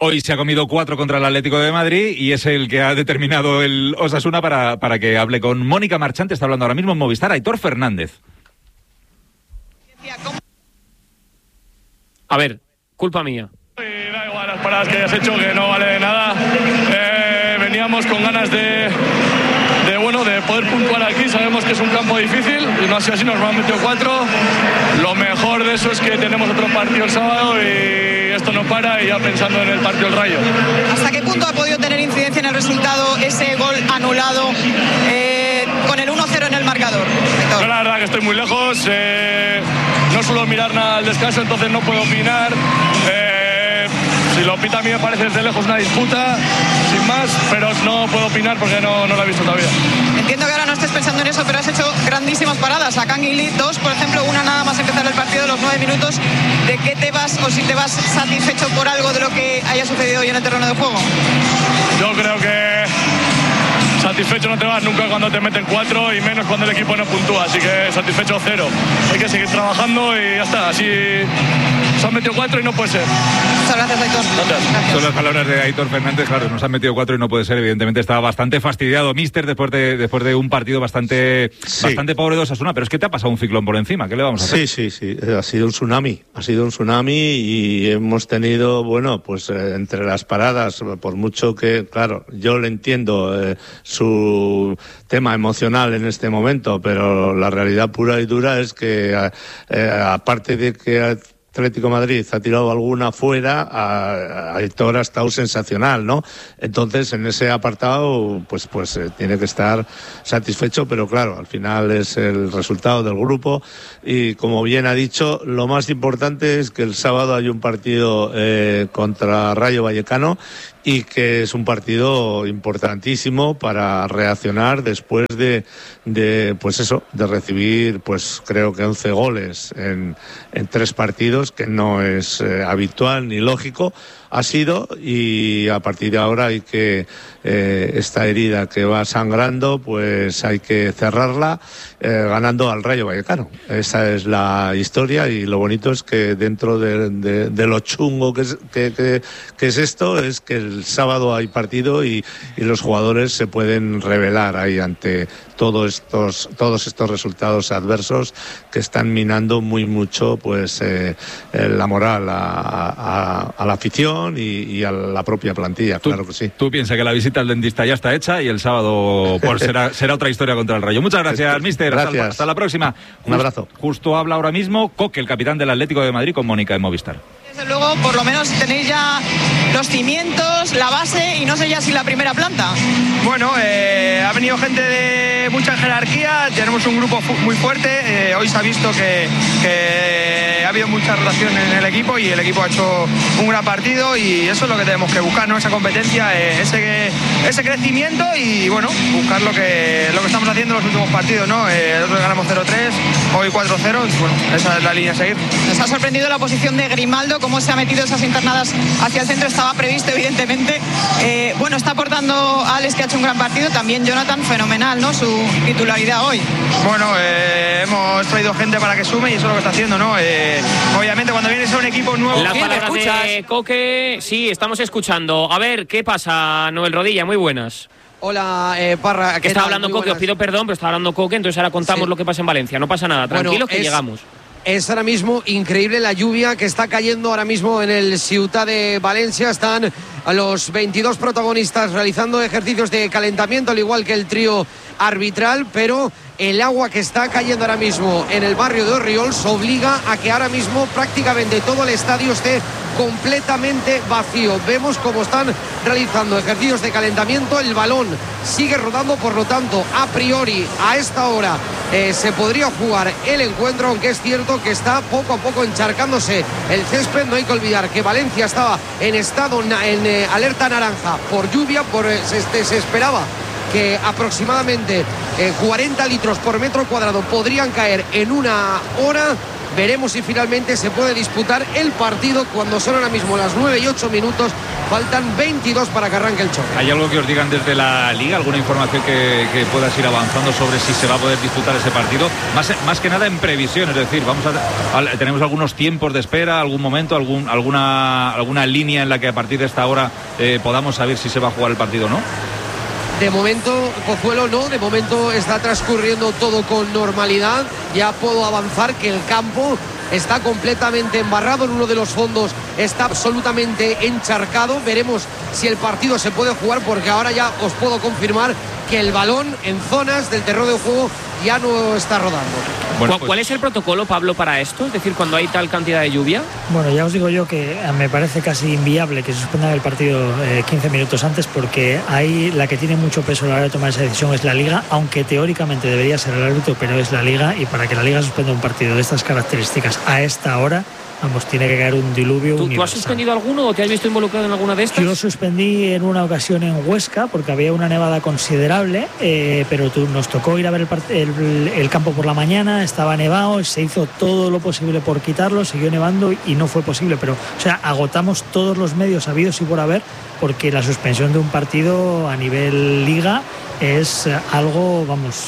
Hoy se ha comido 4 contra el Atlético de Madrid y es el que ha determinado el Osasuna para que hable con Mónica Marchante. Está hablando ahora mismo en Movistar, Aitor Fernández. A ver, culpa mía. Da igual las paradas que hayas hecho, que no vale de nada. Veníamos con ganas de poder puntuar aquí. Sabemos que es un campo difícil y no ha sido así, nos han metido 4. Lo mejor de eso es que tenemos otro partido el sábado y esto no para, y ya pensando en el partido del Rayo. ¿Hasta qué punto ha podido tener incidencia en el resultado ese gol anulado con el 1-0 en el marcador? Yo la verdad que estoy muy lejos, no suelo mirar nada al descanso, entonces no puedo opinar. Si lo pita a mí me parece desde lejos una disputa, sin más, pero no puedo opinar porque no lo he visto todavía. Entiendo que ahora no estés pensando en eso, pero has hecho grandísimas paradas. A Canguilí, 2, por ejemplo, una nada más empezar el partido de los 9 minutos. ¿De qué te vas, o si te vas satisfecho por algo de lo que haya sucedido hoy en el terreno de juego? Yo creo que satisfecho no te vas nunca cuando te meten 4 y menos cuando el equipo no puntúa, así que satisfecho 0. Hay que seguir trabajando y ya está, así se han metido 4 y no puede ser. Muchas gracias, Aitor. Gracias. Son las palabras de Aitor Fernández. Claro, nos han metido 4 y no puede ser. Evidentemente estaba bastante fastidiado míster después de un partido bastante pobre de Osasuna, pero es que te ha pasado un ciclón por encima. ¿Qué le vamos a hacer? Sí, ha sido un tsunami y hemos tenido, bueno, pues entre las paradas, por mucho que, claro, yo le entiendo su tema emocional en este momento, pero la realidad pura y dura es que aparte de que Atlético de Madrid ha tirado alguna fuera, Aitor ha estado sensacional, ¿no? Entonces, en ese apartado, pues tiene que estar satisfecho, pero claro, al final es el resultado del grupo y, como bien ha dicho, lo más importante es que el sábado hay un partido contra Rayo Vallecano y que es un partido importantísimo para reaccionar después de recibir, pues creo que 11 goles en 3 partidos, que no es habitual ni lógico. Ha sido, y a partir de ahora hay que esta herida que va sangrando, pues hay que cerrarla ganando al Rayo Vallecano. Esa es la historia, y lo bonito es que dentro de lo chungo que es esto, es que el sábado hay partido y los jugadores se pueden revelar ahí ante todos estos resultados adversos que están minando muy mucho, pues la moral a la afición y a la propia plantilla. Claro que sí. Tú piensas que la visita al dentista ya está hecha y el sábado será otra historia contra el Rayo. Muchas gracias, míster. Gracias. Hasta la próxima. Un abrazo. Justo habla ahora mismo Coque, el capitán del Atlético de Madrid, con Mónica en Movistar. Desde luego, por lo menos tenéis ya los cimientos, la base y no sé ya si la primera planta. Bueno, ha venido gente de mucha jerarquía, tenemos un grupo muy fuerte. Hoy se ha visto que ha habido mucha relación en el equipo y el equipo ha hecho un gran partido, y eso es lo que tenemos que buscar, ¿no? Esa competencia, ese crecimiento, y bueno, buscar lo que estamos haciendo en los últimos partidos, ¿no? Nosotros ganamos 0-3, hoy 4-0, bueno, esa es la línea a seguir. Nos ha sorprendido la posición de Grimaldo, cómo se ha metido esas internadas hacia el centro. Estaba previsto, evidentemente. Bueno, está aportando a Alex, que ha hecho un gran partido. También Jonathan, fenomenal, ¿no? Su titularidad hoy. Bueno, hemos traído gente para que sume y eso es lo que está haciendo, ¿no? Obviamente, cuando vienes a un equipo nuevo... Las palabras de Coque, sí, estamos escuchando. A ver, ¿qué pasa, Noel Rodilla? Muy buenas. Hola, Parra. Que está hablando Coque, os pido perdón, pero está hablando Coque, entonces ahora contamos lo que pasa en Valencia. No pasa nada, tranquilos, que llegamos. Es ahora mismo increíble la lluvia que está cayendo ahora mismo en el Ciutat de Valencia. Están a los 22 protagonistas realizando ejercicios de calentamiento, al igual que el trío arbitral, pero el agua que está cayendo ahora mismo en el barrio de Orriols obliga a que ahora mismo prácticamente todo el estadio esté completamente vacío. Vemos cómo están realizando ejercicios de calentamiento, el balón sigue rodando, por lo tanto, a priori, a esta hora se podría jugar el encuentro, aunque es cierto que está poco a poco encharcándose el césped. No hay que olvidar que Valencia estaba en estado en alerta naranja por lluvia, se esperaba que aproximadamente 40 litros por metro cuadrado podrían caer en una hora. Veremos si finalmente se puede disputar el partido cuando son ahora mismo las 9 y 8 minutos. Faltan 22 para que arranque el choque. ¿Hay algo que os digan desde la Liga? ¿Alguna información que puedas ir avanzando sobre si se va a poder disputar ese partido? Más que nada en previsión, es decir, tenemos algunos tiempos de espera, algún momento, alguna línea en la que a partir de esta hora podamos saber si se va a jugar el partido o no. De momento, Pozuelo, no, de momento está transcurriendo todo con normalidad. Ya puedo avanzar que el campo está completamente embarrado, en uno de los fondos está absolutamente encharcado. Veremos si el partido se puede jugar, porque ahora ya os puedo confirmar que el balón en zonas del terreno de juego ya no está rodando. Bueno, ¿Cuál es el protocolo, Pablo, para esto? Es decir, cuando hay tal cantidad de lluvia. Bueno, ya os digo yo que me parece casi inviable que se suspendan el partido 15 minutos antes, porque ahí la que tiene mucho peso a la hora de tomar esa decisión es la Liga, aunque teóricamente debería ser el árbitro, pero es la Liga, y para que la Liga suspenda un partido de estas características a esta hora, vamos, tiene que caer un diluvio universal. ¿Tú has suspendido alguno o te has visto involucrado en alguna de estas? Yo suspendí en una ocasión en Huesca porque había una nevada considerable, pero nos tocó ir a ver el campo por la mañana, estaba nevado, se hizo todo lo posible por quitarlo, siguió nevando y no fue posible, pero o sea, agotamos todos los medios habidos y por haber, porque la suspensión de un partido a nivel Liga es algo,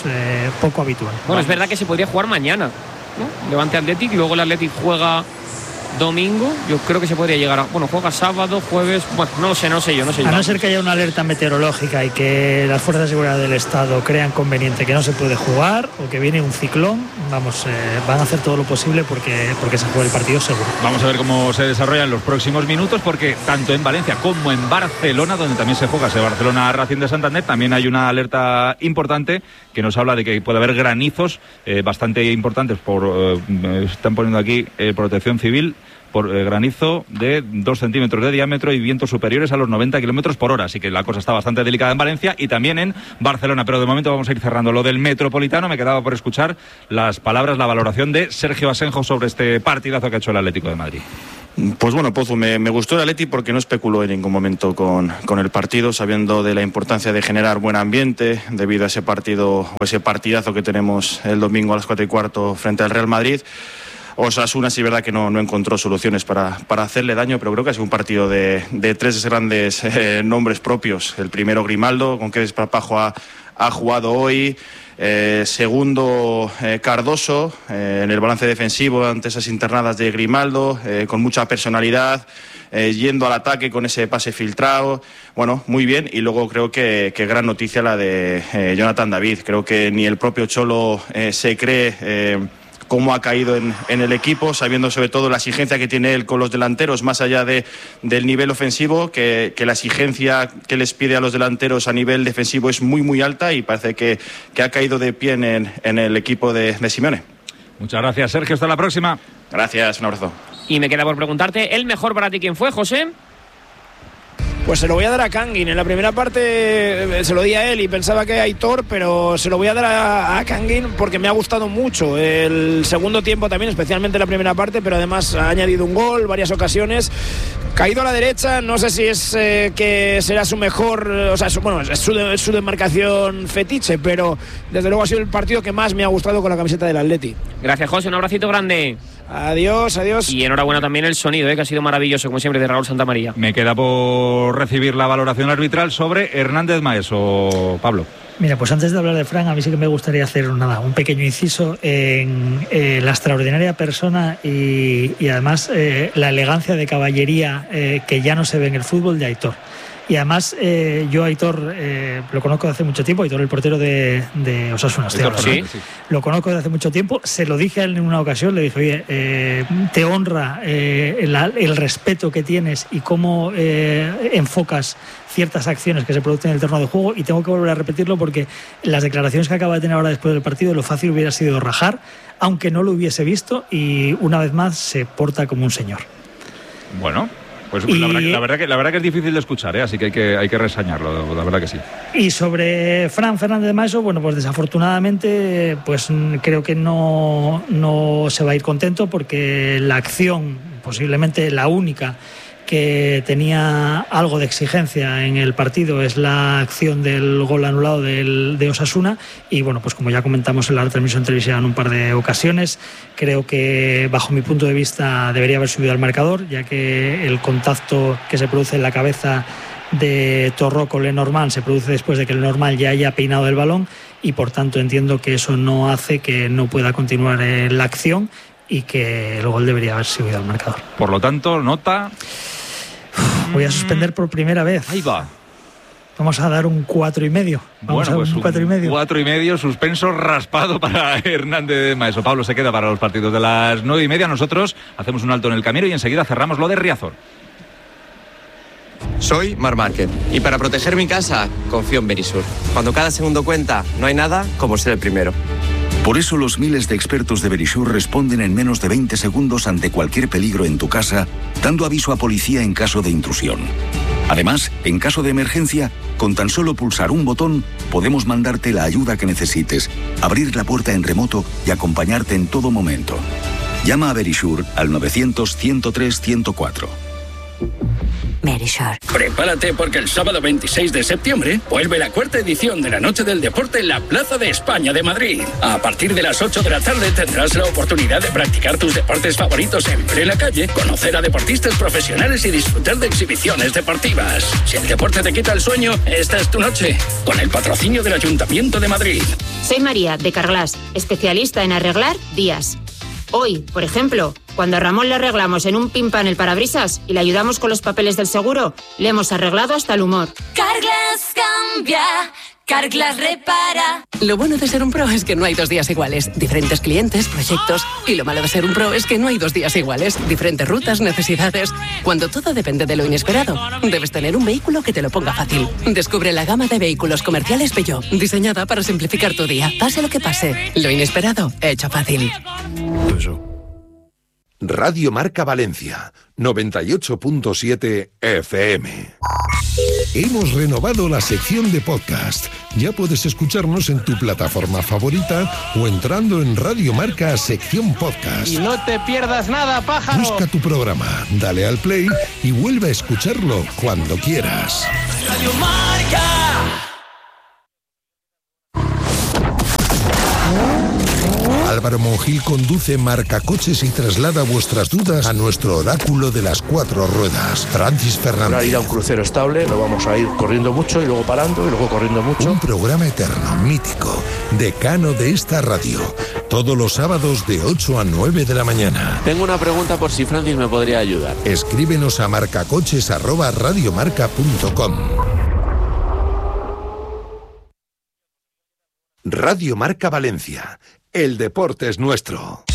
poco habitual. Bueno, es verdad que se podría jugar mañana, ¿no? Levante Athletic, luego el Athletic juega domingo, yo creo que se podría llegar a... Bueno, juega sábado, jueves... Bueno, no sé yo. A no ser que haya una alerta meteorológica y que las fuerzas de seguridad del Estado crean conveniente que no se puede jugar o que viene un ciclón, van a hacer todo lo posible porque se juegue el partido seguro. Vamos a ver cómo se desarrollan los próximos minutos, porque tanto en Valencia como en Barcelona, donde también se juega ese Barcelona Racing de Santander, también hay una alerta importante que nos habla de que puede haber granizos bastante importantes están poniendo aquí Protección Civil, por granizo de 2 centímetros de diámetro y vientos superiores a los 90 kilómetros por hora. Así que la cosa está bastante delicada en Valencia y también en Barcelona. Pero de momento vamos a ir cerrando lo del Metropolitano. Me quedaba por escuchar la valoración de Sergio Asenjo sobre este partidazo que ha hecho el Atlético de Madrid. Pues bueno, Pozu, me gustó el Atleti porque no especuló en ningún momento con el partido, sabiendo de la importancia de generar buen ambiente debido a ese partido o ese partidazo que tenemos el domingo a las 4:15 frente al Real Madrid. Osasuna sí es verdad que no encontró soluciones para hacerle daño, pero creo que ha sido un partido de 3 grandes nombres propios. El primero, Grimaldo, con que desparpajo ha jugado hoy. Segundo, Cardoso, en el balance defensivo ante esas internadas de Grimaldo, con mucha personalidad, yendo al ataque con ese pase filtrado. Bueno, muy bien. Y luego creo que gran noticia la de Jonathan David. Creo que ni el propio Cholo se cree cómo ha caído en el equipo, sabiendo sobre todo la exigencia que tiene él con los delanteros, más allá del nivel ofensivo, que la exigencia que les pide a los delanteros a nivel defensivo es muy, muy alta, y parece que ha caído de pie en el equipo de Simeone. Muchas gracias, Sergio. Hasta la próxima. Gracias, un abrazo. Y me queda por preguntarte, ¿el mejor para ti quién fue, José? Pues se lo voy a dar a Kangin. En la primera parte se lo di a él y pensaba que a Aitor, pero se lo voy a dar a Kangin porque me ha gustado mucho el segundo tiempo también, especialmente la primera parte, pero además ha añadido un gol, varias ocasiones. Caído a la derecha, no sé si es que será su mejor, o sea, es su demarcación fetiche, pero desde luego ha sido el partido que más me ha gustado con la camiseta del Atleti. Gracias, José, un abracito grande. Adiós. Y enhorabuena también el sonido, que ha sido maravilloso, como siempre, de Raúl Santamaría. Me queda por recibir la valoración arbitral sobre Hernández Maeso, Pablo. Mira, pues antes de hablar de Fran, a mí sí que me gustaría hacer un pequeño inciso en la extraordinaria persona y además la elegancia de caballería que ya no se ve en el fútbol de Aitor. Y además yo a Aitor lo conozco de hace mucho tiempo, Aitor, el portero de Osasuna. ¿Sí? Lo conozco de hace mucho tiempo, se lo dije a él en una ocasión, le dije, oye, te honra el respeto que tienes y cómo enfocas ciertas acciones que se producen en el terreno de juego, y tengo que volver a repetirlo porque las declaraciones que acaba de tener ahora después del partido, lo fácil hubiera sido rajar, aunque no lo hubiese visto, y una vez más se porta como un señor. Bueno, pues la verdad que es difícil de escuchar, así que hay que resañarlo, la verdad que sí. Y sobre Fran Fernández Maeso, bueno, pues desafortunadamente pues creo que no se va a ir contento, porque la acción, posiblemente la única que tenía algo de exigencia en el partido es la acción del gol anulado de Osasuna, y bueno, pues como ya comentamos en la retransmisión televisiva en un par de ocasiones, creo que bajo mi punto de vista debería haber subido al marcador, ya que el contacto que se produce en la cabeza de Torró con Lenormand se produce después de que Lenormand ya haya peinado el balón, y por tanto entiendo que eso no hace que no pueda continuar la acción y que el gol debería haber subido al marcador. Por lo tanto, nota... Voy a suspender por primera vez. Ahí va. Vamos a dar un 4,5. Vamos a dar un 4,5. 4,5, suspenso raspado para Hernández de Maeso. Pablo se queda para los partidos de las 9:30. Nosotros hacemos un alto en el camino y enseguida cerramos lo de Riazor. Soy Marc Márquez y para proteger mi casa confío en Verisur. Cuando cada segundo cuenta, no hay nada como ser el primero. Por eso los miles de expertos de Verisur responden en menos de 20 segundos ante cualquier peligro en tu casa, dando aviso a policía en caso de intrusión. Además, en caso de emergencia, con tan solo pulsar un botón, podemos mandarte la ayuda que necesites, abrir la puerta en remoto y acompañarte en todo momento. Llama a Verisur al 900-103-104. Verisur. Prepárate porque el sábado 26 de septiembre vuelve la cuarta edición de la Noche del Deporte en la Plaza de España de Madrid. A partir de las 8 de la tarde tendrás la oportunidad de practicar tus deportes favoritos en plena calle, conocer a deportistas profesionales y disfrutar de exhibiciones deportivas. Si el deporte te quita el sueño, esta es tu noche, con el patrocinio del Ayuntamiento de Madrid. Soy María, de Carglass, especialista en arreglar vías. Hoy, por ejemplo, cuando a Ramón le arreglamos en un pin-pan el parabrisas y le ayudamos con los papeles del seguro, le hemos arreglado hasta el humor. Carglass cambia, Carglass repara. Lo bueno de ser un pro es que no hay 2 días iguales. Diferentes clientes, proyectos. Y lo malo de ser un pro es que no hay 2 días iguales. Diferentes rutas, necesidades. Cuando todo depende de lo inesperado, debes tener un vehículo que te lo ponga fácil. Descubre la gama de vehículos comerciales Peugeot, diseñada para simplificar tu día. Pase lo que pase, lo inesperado, hecho fácil. Radio Marca Valencia, 98.7 FM. Hemos renovado la sección de podcast. Ya puedes escucharnos en tu plataforma favorita o entrando en Radio Marca sección podcast. Y no te pierdas nada, pájaro. Busca tu programa, dale al play y vuelve a escucharlo cuando quieras. Radio Marca. Álvaro Monjil conduce Marcacoches y traslada vuestras dudas a nuestro oráculo de las 4 ruedas, Francis Fernández. Para ir a un crucero estable, no vamos a ir corriendo mucho y luego parando y luego corriendo mucho. Un programa eterno, mítico, decano de esta radio, todos los sábados de 8 a 9 de la mañana. Tengo una pregunta por si Francis me podría ayudar. Escríbenos a marcacoches@radiomarca.com. Radio Marca Valencia. El deporte es nuestro.